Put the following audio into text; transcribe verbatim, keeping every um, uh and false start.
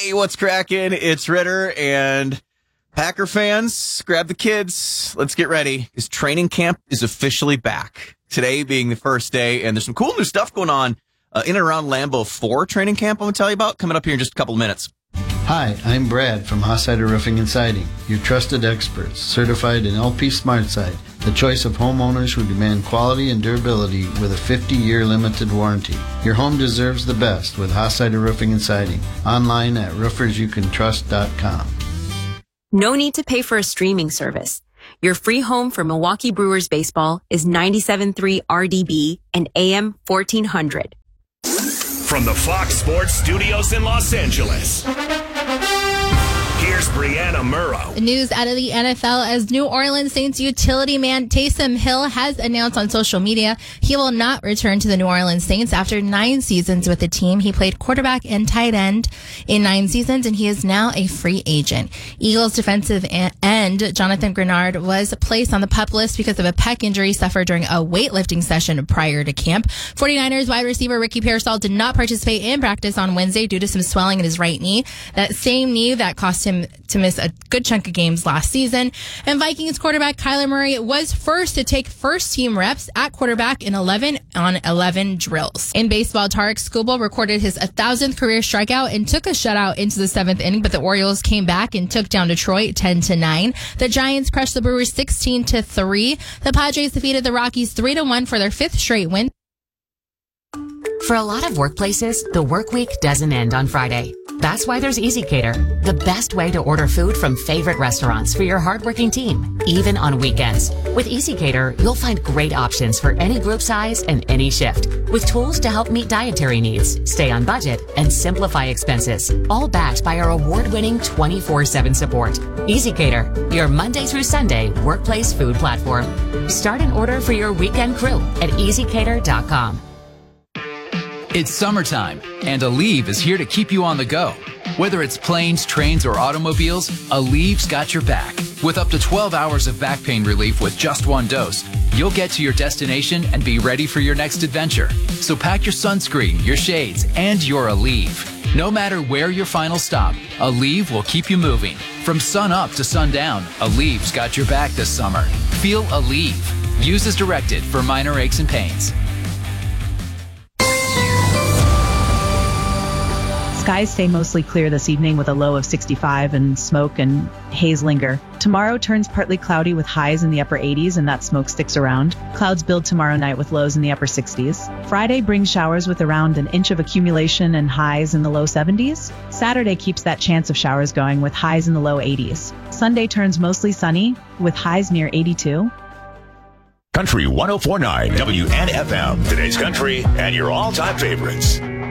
Hey, what's cracking? It's Ritter, and Packer fans, grab the kids. Let's get ready, because training camp is officially back. Today being the first day, and there's some cool new stuff going on uh, in and around Lambeau for training camp I'm going to tell you about coming up here in just a couple of minutes. Hi, I'm Brad from Hossider Roofing and Siding, your trusted experts, certified in L P SmartSide, the choice of homeowners who demand quality and durability with a fifty-year limited warranty. Your home deserves the best with Hossider Roofing and Siding. Online at roofers you can trust dot com. No need to pay for a streaming service. Your free home for Milwaukee Brewers baseball is ninety-seven point three R D B and A M fourteen hundred. From the Fox Sports Studios in Los Angeles, here's Brianna Murrow. News out of the N F L as New Orleans Saints utility man Taysom Hill has announced on social media he will not return to the New Orleans Saints after nine seasons with the team. He played quarterback and tight end in nine seasons, and he is now a free agent. Eagles defensive end Jonathan Grenard was placed on the PUP list because of a pec injury suffered during a weightlifting session prior to camp. 49ers wide receiver Ricky Pearsall did not participate in practice on Wednesday due to some swelling in his right knee. That same knee that cost him to miss a good chunk of games last season. And Vikings quarterback Kyler Murray was first to take first team reps at quarterback in eleven on eleven drills. In baseball, Tarek Skubal recorded his one thousandth career strikeout and took a shutout into the seventh inning, but the Orioles came back and took down Detroit ten to nine. The Giants crushed the Brewers sixteen to three. The Padres defeated the Rockies three to one for their fifth straight win. For a lot of workplaces, the work week doesn't end on Friday. That's why there's EasyCater, the best way to order food from favorite restaurants for your hardworking team, even on weekends. With EasyCater, you'll find great options for any group size and any shift, with tools to help meet dietary needs, stay on budget, and simplify expenses, all backed by our award-winning twenty-four seven support. EasyCater, your Monday through Sunday workplace food platform. Start an order for your weekend crew at easy cater dot com. It's summertime, and Aleve is here to keep you on the go. Whether it's planes, trains, or automobiles, Aleve's got your back. With up to twelve hours of back pain relief with just one dose, you'll get to your destination and be ready for your next adventure. So pack your sunscreen, your shades, and your Aleve. No matter where your final stop, Aleve will keep you moving. From sun up to sundown, Aleve's got your back this summer. Feel Aleve. Use as directed for minor aches and pains. Skies stay mostly clear this evening with a low of sixty-five, and smoke and haze linger. Tomorrow turns partly cloudy with highs in the upper eighties, and that smoke sticks around. Clouds build tomorrow night with lows in the upper sixties. Friday brings showers with around an inch of accumulation and highs in the low seventies. Saturday keeps that chance of showers going with highs in the low eighties. Sunday turns mostly sunny with highs near eighty-two. Country one oh four point nine W N F M, today's country and your all-time favorites.